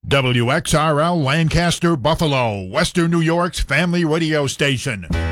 WXRL Lancaster, Buffalo, Western New York's family radio station.